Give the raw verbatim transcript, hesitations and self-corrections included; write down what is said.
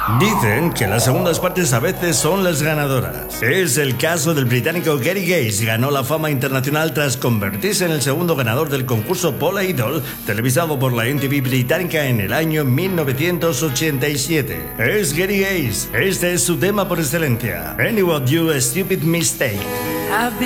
Dicen que las segundas partes a veces son las ganadoras. Es el caso del británico Gary Gaze. Ganó la fama internacional tras convertirse en el segundo ganador del concurso Pole Idol, televisado por la M T V británica en el año mil novecientos ochenta y siete. Es Gary Gaze. Este es su tema por excelencia. Anyone You a Stupid Mistake.